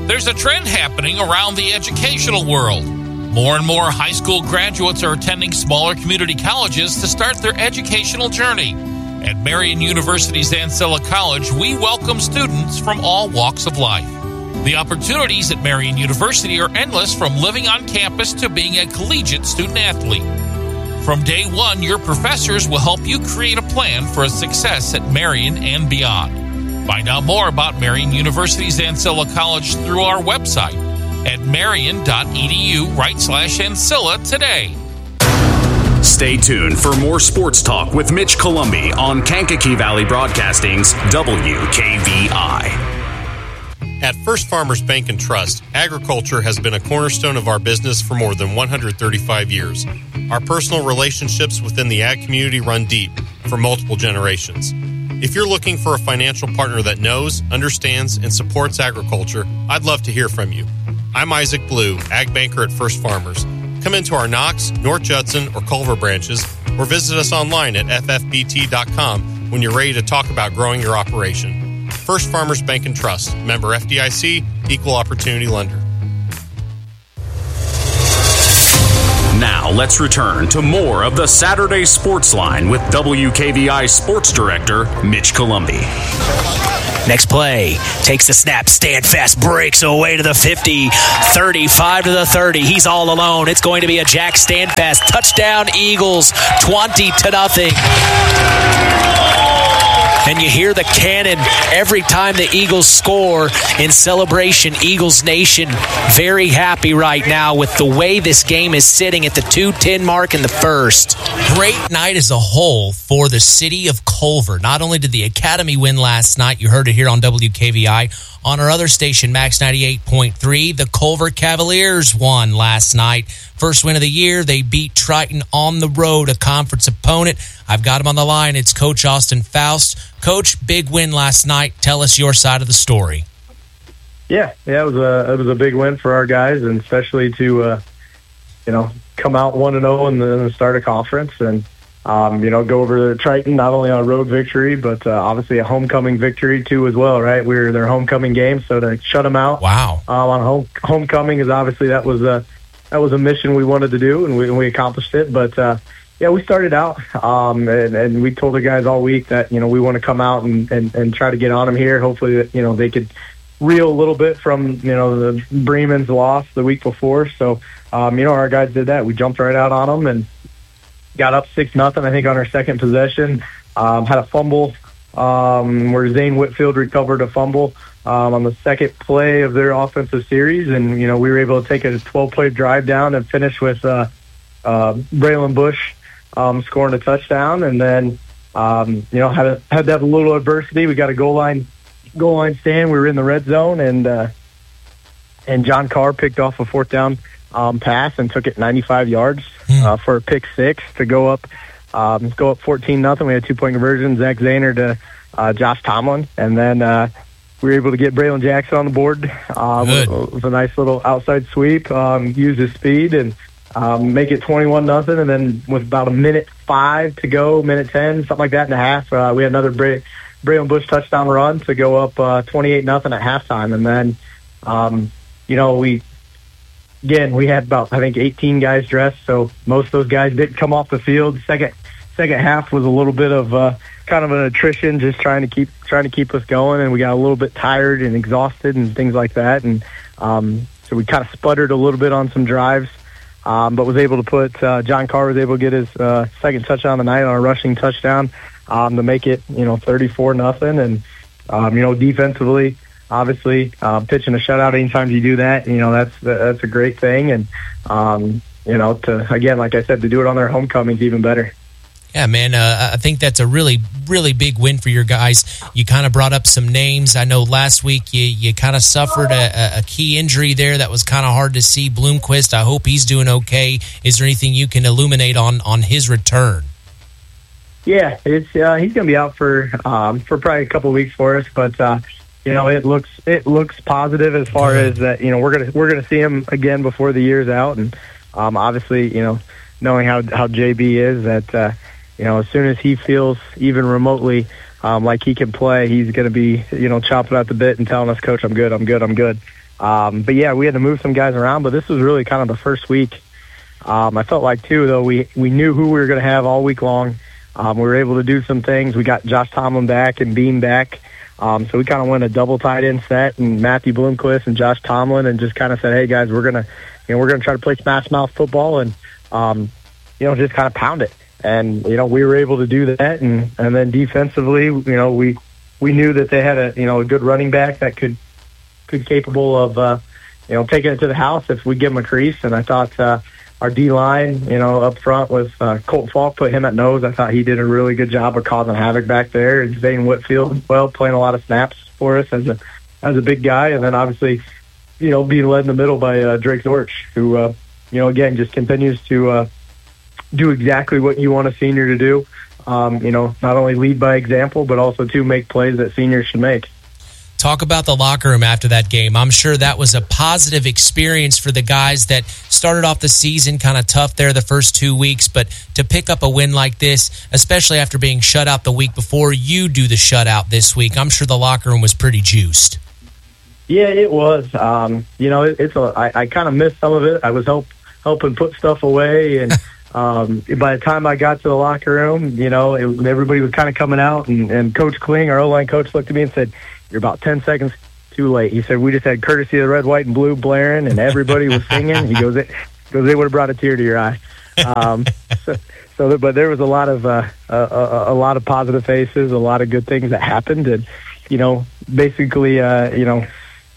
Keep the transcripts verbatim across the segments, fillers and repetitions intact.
There's a trend happening around the educational world. More and more high school graduates are attending smaller community colleges to start their educational journey. At Marian University's Ancilla College, we welcome students from all walks of life. The opportunities at Marian University are endless, from living on campus to being a collegiate student-athlete. From day one, your professors will help you create a plan for a success at Marian and beyond. Find out more about Marian University's Ancilla College through our website at marian.edu right slash Ancilla today. Stay tuned for more sports talk with Mitch Columbi on Kankakee Valley Broadcasting's W K V I. At First Farmers Bank and Trust, agriculture has been a cornerstone of our business for more than one hundred thirty-five years. Our personal relationships within the ag community run deep for multiple generations. If you're looking for a financial partner that knows, understands, and supports agriculture, I'd love to hear from you. I'm Isaac Blue, Ag Banker at First Farmers. Come into our Knox, North Judson, or Culver branches, or visit us online at f f b t dot com when you're ready to talk about growing your operation. First Farmers Bank and Trust, member F D I C, equal opportunity lender. Now let's return to more of the Saturday Sports Line with W K V I Sports Director Mitch Columbi. Next play, takes the snap, stand fast, breaks away to the fifty, thirty-five to the thirty. He's all alone. It's going to be a Jack Standfast touchdown, Eagles, twenty to nothing. And you hear the cannon every time the Eagles score in celebration. Eagles Nation very happy right now with the way this game is sitting at the two ten mark in the first. Great night as a whole for the city of Culver. Not only did the Academy win last night, you heard it here on W K V I. On our other station, Max ninety-eight point three, the Culver Cavaliers won last night. First win of the year. They beat Triton on the road, a conference opponent. I've got him on the line. It's Coach Austin Faust. Coach, big win last night. Tell us your side of the story. Yeah, yeah, it was a it was a big win for our guys, and especially to uh, you know come out one and zero in the start of conference, and um, you know go over to Triton not only on a road victory, but uh, obviously a homecoming victory too as well. Right, we were their homecoming game, so to shut them out, wow, uh, on home homecoming is obviously that was a that was a mission we wanted to do, and we and we accomplished it. But uh, yeah, we started out, um, and, and we told the guys all week that you know we want to come out and, and, and try to get on them here. Hopefully, that you know they could reel a little bit from you know the Bremen's loss the week before. So um, you know our guys did that. We jumped right out on them and got up six nothing. I think on our second possession, um, had a fumble um, where Zane Whitfield recovered a fumble um, on the second play of their offensive series, and you know we were able to take a twelve play drive down and finish with uh, uh, Braylon Bush um, scoring a touchdown, and then um, you know had a, had to have a little adversity. We got a goal line. goal line stand. We were in the red zone, and uh, and John Carr picked off a fourth down um, pass and took it ninety-five yards uh, for a pick six to go up um, go up fourteen nothing. We had a two point conversion. Zach Zahner to uh, Josh Tomlin, and then uh, we were able to get Braylon Jackson on the board uh, with, with a nice little outside sweep. Um, use his speed and um, make it twenty-one nothing. And then with about a minute five to go, minute ten, something like that and a half, uh, we had another break. Braylon Bush touchdown run to go up uh, twenty-eight nothing at halftime. And then, um, you know, we, again, we had about, I think, eighteen guys dressed, so most of those guys didn't come off the field. Second second half was a little bit of uh, kind of an attrition, just trying to keep trying to keep us going, and we got a little bit tired and exhausted and things like that. And um, so we kind of sputtered a little bit on some drives, um, but was able to put, uh, John Carr was able to get his uh, second touchdown of the night on a rushing touchdown. Um, to make it, you know, thirty-four nothing, and um, you know, defensively, obviously, uh, pitching a shutout anytime you do that, you know, that's that's a great thing, and um, you know, to again, like I said, to do it on their homecoming is even better. Yeah, man, uh, I think that's a really, really big win for your guys. You kind of brought up some names. I know last week you you kind of suffered a, a key injury there that was kind of hard to see. Bloomquist, I hope he's doing okay. Is there anything you can illuminate on on his return? Yeah, it's uh, he's going to be out for um, for probably a couple of weeks for us, but uh, you know it looks it looks positive as far Good. as that. You know we're gonna we're gonna see him again before the year's out, and um, obviously you know knowing how how J B is, that uh, you know as soon as he feels even remotely um, like he can play, he's going to be you know chopping at the bit and telling us, Coach, I'm good, I'm good, I'm good. Um, but yeah, we had to move some guys around, but this was really kind of the first week. Um, I felt like too, though, we, we knew who we were going to have all week long. Um, we were able to do some things. We got Josh Tomlin back and Beam back. Um, so we kind of went a double tight end set, and Matthew Bloomquist and Josh Tomlin, and just kind of said, hey guys, we're going to, you know, we're going to try to play smash mouth football and, um, you know, just kind of pound it. And, you know, we were able to do that. And, and then defensively, you know, we, we knew that they had a, you know, a good running back that could, could capable of, uh, you know, taking it to the house if we give him a crease. And I thought, uh, our D-line, you know, up front with uh, Colt Falk, put him at nose. I thought he did a really good job of causing havoc back there. And Zane Whitfield, well, playing a lot of snaps for us as a as a big guy. And then obviously, you know, being led in the middle by uh, Drake Zorch, who, uh, you know, again, just continues to uh, do exactly what you want a senior to do. Um, you know, not only lead by example, but also to make plays that seniors should make. Talk about the locker room after that game. I'm sure that was a positive experience for the guys that started off the season kind of tough there the first two weeks, but to pick up a win like this, especially after being shut out the week before, you do the shutout this week. I'm sure the locker room was pretty juiced. Yeah, it was. Um, you know, it, it's a, I, I kind of missed some of it. I was help, helping put stuff away, and um, by the time I got to the locker room, you know, it, everybody was kind of coming out, and, and Coach Kling, our O-line coach, looked at me and said, you're about ten seconds too late. He said, we just had courtesy of the red, white, and blue blaring, and everybody was singing. He goes, it goes, it would have brought a tear to your eye. Um, so, so, but there was a lot of uh, a, a, a lot of positive faces, a lot of good things that happened, and you know, basically, uh, you know,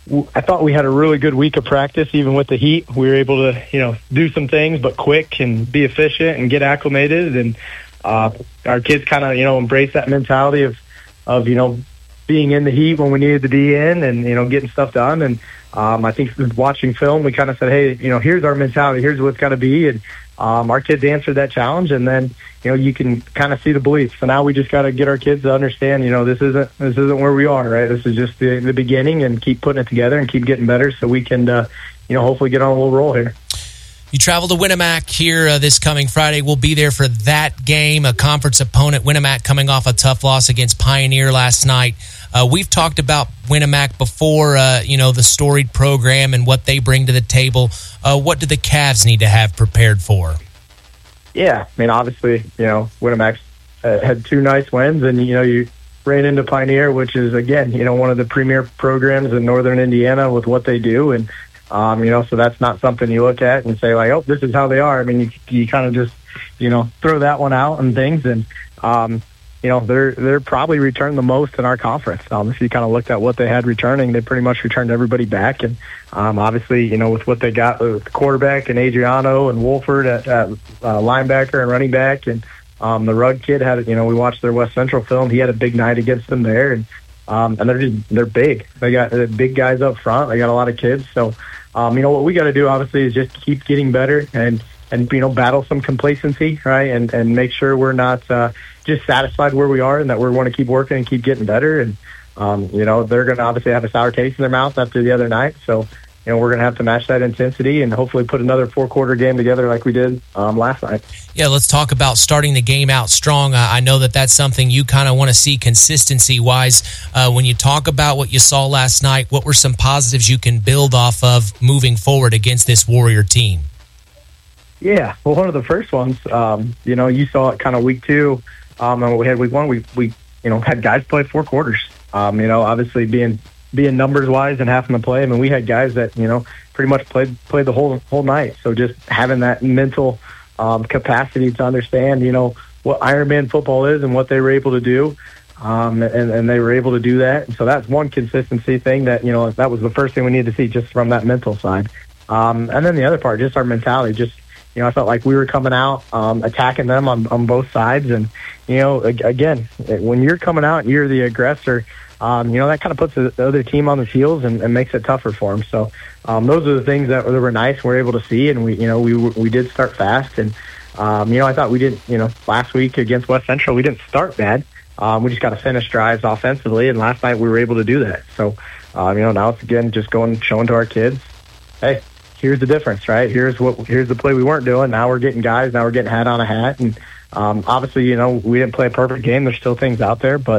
I thought we had a really good week of practice, even with the heat. We were able to, you know, do some things, but quick and be efficient and get acclimated, and uh, our kids kind of, you know, embrace that mentality of, of you know. being in the heat when we needed to be in, and, you know, getting stuff done. And um, I think watching film, we kind of said, hey, you know, here's our mentality. Here's what it's got to be. And um, our kids answered that challenge. And then, you know, you can kind of see the belief. So now we just got to get our kids to understand, you know, this isn't, this isn't where we are, right? This is just the, the beginning, and keep putting it together and keep getting better so we can, uh, you know, hopefully get on a little roll here. You travel to Winamac here uh, this coming Friday. We'll be there for that game, a conference opponent. Winamac coming off a tough loss against Pioneer last night. Uh, we've talked about Winamac before, uh, you know, the storied program and what they bring to the table. Uh, what do the Cavs need to have prepared for? Yeah, I mean, obviously, you know, Winamac uh, had two nice wins, and, you know, you ran into Pioneer, which is, again, you know, one of the premier programs in northern Indiana with what they do. And, Um, you know, so that's not something you look at and say, like, oh, this is how they are. I mean, you, you kind of just, you know, throw that one out and things. And, um, you know, they're they're probably returned the most in our conference. Um, if you kind of looked at what they had returning, they pretty much returned everybody back. And um, obviously, you know, with what they got with the quarterback and Adriano and Wolford at, at uh, linebacker and running back. And um, the Rugg kid had, you know, we watched their West Central film. He had a big night against them there. And, um, and they're just, they're big. They got uh, big guys up front. They got a lot of kids. So, Um, you know, what we got to do, obviously, is just keep getting better and, and you know, battle some complacency, right, and, and make sure we're not uh, just satisfied where we are, and that we want to keep working and keep getting better. And, um, you know, they're going to obviously have a sour taste in their mouth after the other night. So, you know, we're going to have to match that intensity and hopefully put another four-quarter game together like we did um, last night. Yeah, let's talk about starting the game out strong. Uh, I know that that's something you kind of want to see consistency-wise. Uh, when you talk about what you saw last night, what were some positives you can build off of moving forward against this Warrior team? Yeah, well, one of the first ones, um, you know, you saw it kind of week two. Um, and we had week one, we, we you know, had guys play four quarters. Um, you know, obviously being – being numbers wise and having to play. I mean, we had guys that, you know, pretty much played played the whole whole night. So just having that mental um, capacity to understand, you know, what Ironman football is and what they were able to do. Um, and, and they were able to do that. And so that's one consistency thing that, you know, that was the first thing we needed to see just from that mental side. Um, and then the other part, just our mentality, just, you know, I felt like we were coming out, um, attacking them on, on both sides. And, you know, again, when you're coming out and you're the aggressor, Um, you know, that kind of puts the other team on the heels and, and makes it tougher for them. So um, those are the things that, that were nice. We're able to see, and we, you know, we we did start fast. And um, you know, I thought we did. You know, last week against West Central, we didn't start bad. Um, we just got to finish drives offensively, and last night we were able to do that. So um, you know, now it's again just going showing to our kids, hey, here's the difference, right? Here's what here's the play we weren't doing. Now we're getting guys. Now we're getting hat on a hat, and um, obviously, you know, we didn't play a perfect game. There's still things out there, but.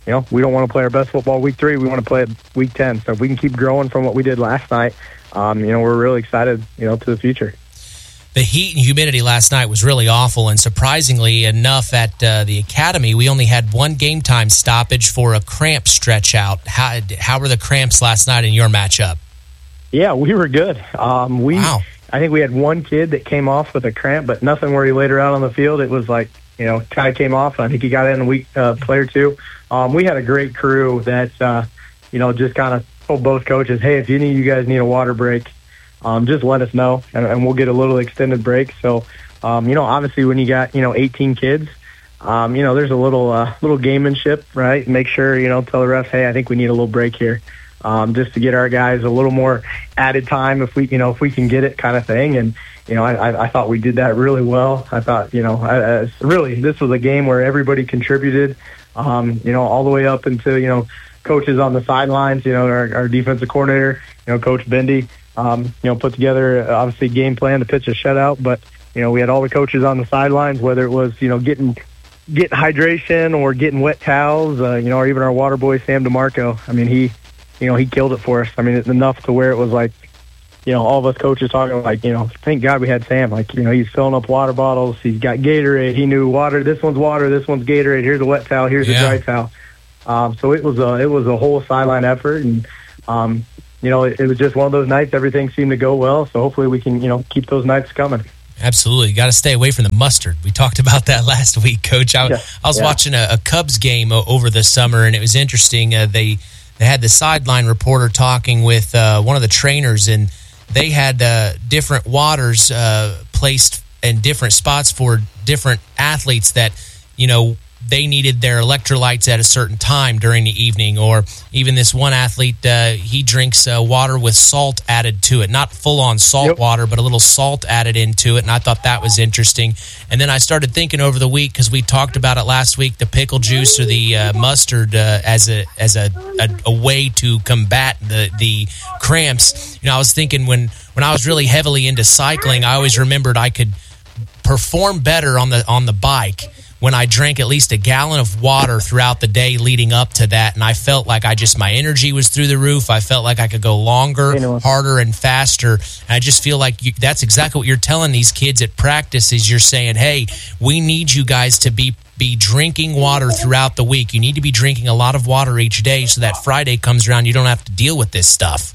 you know, we don't want to play our best football week three. We want to play it week ten. So if we can keep growing from what we did last night, um, you know, we're really excited, you know, to the future. The heat and humidity last night was really awful, and surprisingly enough, at uh, the academy, we only had one game time stoppage for a cramp stretch out. How how were the cramps last night in your matchup? Yeah, we were good. Um, we, wow. I think we had one kid that came off with a cramp, but nothing where he laid her out on the field. It was like, you know, kind of came off. I think he got in a week, uh, play or two. Um, we had a great crew that, uh, you know, just kind of told both coaches, hey, if any of you guys need a water break, Um, just let us know, and, and we'll get a little extended break. So, um, you know, obviously when you got, you know, eighteen kids, um, you know, there's a little uh, little gamemanship, right? Make sure, you know, tell the refs, hey, I think we need a little break here, um, just to get our guys a little more added time if we, you know, if we can get it kind of thing. And, you know, I, I thought we did that really well. I thought, you know, I, I, really this was a game where everybody contributed, um, you know, all the way up into, you know, coaches on the sidelines, you know, our, our defensive coordinator, you know, Coach Bendy. Um, you know, put together, uh, obviously, game plan to pitch a shutout. But, you know, we had all the coaches on the sidelines, whether it was, you know, getting getting hydration or getting wet towels, uh, you know, or even our water boy, Sam DeMarco. I mean, he, you know, he killed it for us. I mean, it's enough to where it was like, you know, all of us coaches talking like, you know, thank God we had Sam. Like, you know, he's filling up water bottles. He's got Gatorade. He knew water. This one's water. This one's Gatorade. Here's a wet towel. Here's yeah. a dry towel. Um, so it was a, it was a whole sideline effort. And, um, you know, it, it was just one of those nights. Everything seemed to go well. So hopefully we can, you know, keep those nights coming. Absolutely. Got to stay away from the mustard. We talked about that last week, Coach. I, yeah. I was yeah. watching a, a Cubs game o- over the summer, and it was interesting. Uh, they they had the sideline reporter talking with uh, one of the trainers, and they had uh, different waters uh, placed in different spots for different athletes that, you know, they needed their electrolytes at a certain time during the evening. Or even this one athlete, uh, he drinks uh, water with salt added to it. Not full-on salt yep. water, but a little salt added into it, and I thought that was interesting. And then I started thinking over the week, because we talked about it last week, the pickle juice or the uh, mustard uh, as a as a, a, a way to combat the, the cramps. You know, I was thinking when, when I was really heavily into cycling, I always remembered I could perform better on the on the bike when I drank at least a gallon of water throughout the day leading up to that, and I felt like I just, my energy was through the roof. I felt like I could go longer, harder, and faster. And I just feel like you, that's exactly what you're telling these kids at practice is you're saying, hey, we need you guys to be be drinking water throughout the week. You need to be drinking a lot of water each day so that Friday comes around, you don't have to deal with this stuff.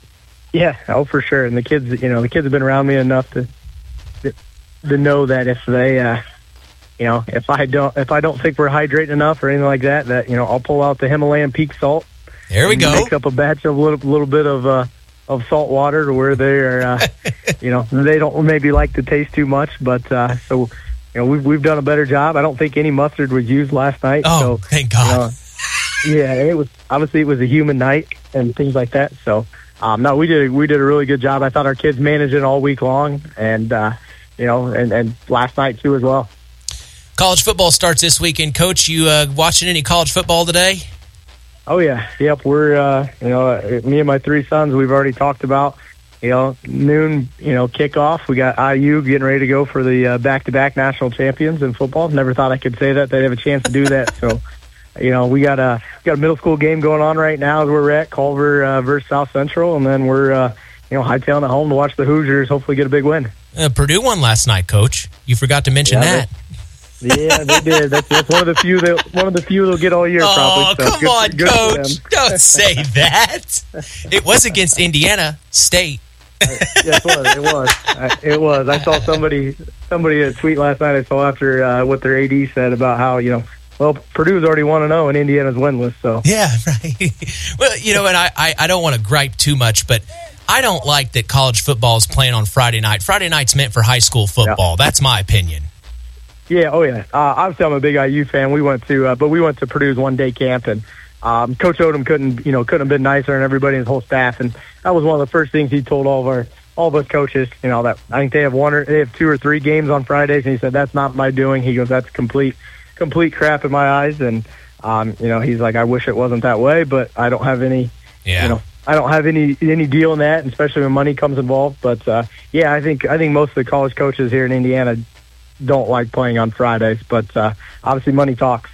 Yeah, oh, for sure. And the kids, you know, the kids have been around me enough to to, to know that if they uh, – you know, if I don't if I don't think we're hydrating enough or anything like that, that, you know, I'll pull out the Himalayan Peak salt. There we go. Mix up a batch of a little, little bit of uh, of salt water to where they are, uh, you know, they don't maybe like to taste too much. But uh, so, you know, we've we've done a better job. I don't think any mustard was used last night. Oh, so, thank God. You know, yeah, it was obviously it was a humid night and things like that. So, um, no, we did we did a really good job. I thought our kids managed it all week long, and uh, you know, and, and last night too as well. College football starts this weekend. Coach, you uh, watching any college football today? Oh, yeah. Yep. We're, uh, you know, uh, me and my three sons, we've already talked about, you know, noon, you know, kickoff. We got I U getting ready to go for the uh, back-to-back national champions in football. Never thought I could say that. They'd have a chance to do that. So, you know, we got a, we got a middle school game going on right now as we're at Culver uh, versus South Central, and then we're, uh, you know, hightailing it home to watch the Hoosiers hopefully get a big win. Uh, Purdue won last night, Coach. You forgot to mention yeah, that. They, yeah, they did. That's, that's one of the few that one of the few they'll get all year. Oh, probably. So come good, on, good Coach! Don't say that. It was against Indiana State. uh, yeah, it was. It was. Uh, it was. I saw somebody somebody a tweet last night. I saw after uh, what their A D said about how, you know, well, Purdue's already one and zero and Indiana's winless. So yeah, right. Well, you know, and I, I, I don't want to gripe too much, but I don't like that college football is playing on Friday night. Friday night's meant for high school football. Yeah. That's my opinion. Yeah, oh yeah. Uh, obviously, I'm a big I U fan. We went to, uh, but we went to Purdue's one day camp, and um, Coach Odom couldn't, you know, couldn't have been nicer, and everybody, his whole staff, and that was one of the first things he told all of our, all of us coaches. You know, that I think they have one or they have two or three games on Fridays, and he said that's not my doing. He goes, that's complete, complete crap in my eyes, and um, you know, he's like, I wish it wasn't that way, but I don't have any, yeah. you know. I don't have any any deal in that, especially when money comes involved. But uh, yeah, I think I think most of the college coaches here in Indiana don't like playing on Fridays, but uh, obviously money talks.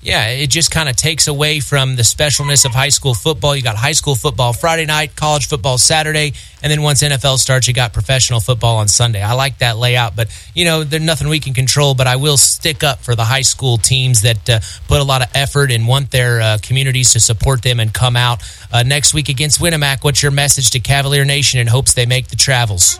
Yeah, it just kind of takes away from the specialness of high school football. You got high school football Friday night, college football Saturday, and then once N F L starts, you got professional football on Sunday. I like that layout, but, you know, there's nothing we can control, but I will stick up for the high school teams that uh, put a lot of effort and want their uh, communities to support them and come out. Uh, next week against Winamac, what's your message to Cavalier Nation in hopes they make the travels?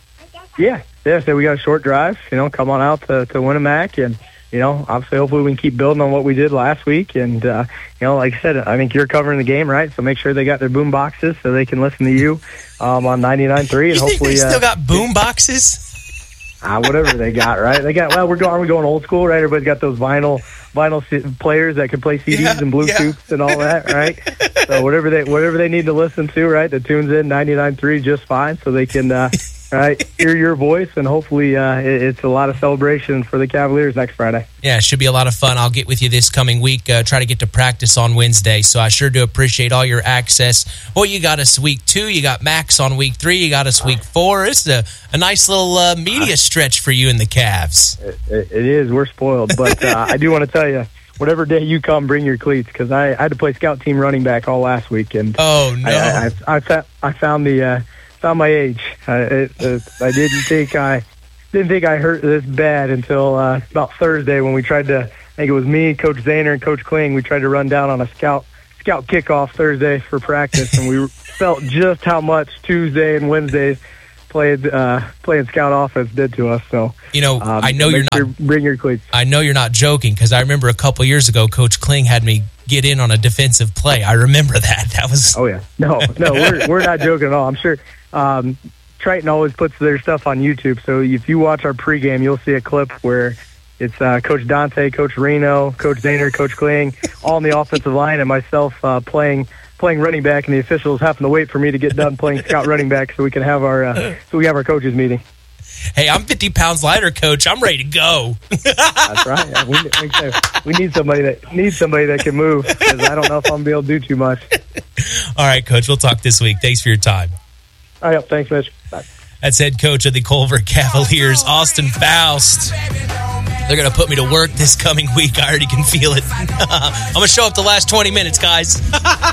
Yeah, yeah, so we got a short drive, you know, come on out to, to Winamac, and you know, obviously, hopefully we can keep building on what we did last week. And, uh, you know, like I said, I think you're covering the game, right? So make sure they got their boom boxes so they can listen to you um, on ninety-nine point three. And you hopefully, think they still uh, got boom boxes? Ah, whatever they got, right? They got, well, we're going, are we going old school, right? Everybody's got those vinyl vinyl c- players that can play C Ds yeah, and Bluetooths yeah. and all that, right? So whatever they whatever they need to listen to, right, that tunes in ninety-nine point three just fine so they can, uh, right, hear your voice, and hopefully uh, it, it's a lot of celebration for the Cavaliers next Friday. Yeah, it should be a lot of fun. I'll get with you this coming week. Uh, try to get to practice on Wednesday, so I sure do appreciate all your access. Well, you got us week two. You got Max on week three. You got us week four. It's a, a nice little uh, media stretch for you and the Cavs. It, it, it is. We're spoiled. But uh, I do want to tell you, whatever day you come, bring your cleats, because I, I had to play scout team running back all last week. And oh, no. I, I, I, fa- I found the... Uh, found my age. Uh, it, it, I didn't think I didn't think I hurt this bad until uh, about Thursday when we tried to. I think it was me, Coach Zahner, and Coach Kling. We tried to run down on a scout scout kickoff Thursday for practice, and we felt just how much Tuesday and Wednesday played uh, playing scout offense did to us. So you know, um, I know you're sure not bring your cleats. I know you're not joking, because I remember a couple years ago, Coach Kling had me get in on a defensive play. I remember that. That was oh yeah, no, no, we're we're not joking at all. I'm sure. Um, Triton always puts their stuff on YouTube, so if you watch our pregame, you'll see a clip where it's uh, Coach Dante, Coach Reno, Coach Zahner, Coach Kling, all on the offensive line, and myself uh, playing playing running back, and the officials having to wait for me to get done playing scout running back so we can have our uh, so we have our coaches meeting. Hey, I'm fifty pounds lighter, Coach. I'm ready to go. That's right. Yeah, we, we, we need somebody that needs somebody that can move, because I don't know if I'm gonna be able to do too much. All right, Coach. We'll talk this week. Thanks for your time. All right, thanks, Mitch. Bye. That's head coach of the Culver Cavaliers, Austin Faust. They're going to put me to work this coming week. I already can feel it. I'm going to show up the last twenty minutes, guys.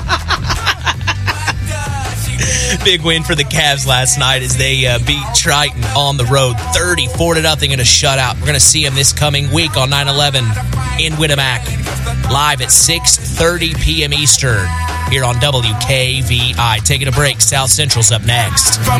Big win for the Cavs last night as they uh, beat Triton on the road, thirty-four to nothing in a shutout. We're going to see them this coming week on nine eleven in Winamac, live at six thirty p.m. Eastern here on W K V I. Taking a break. South Central's up next.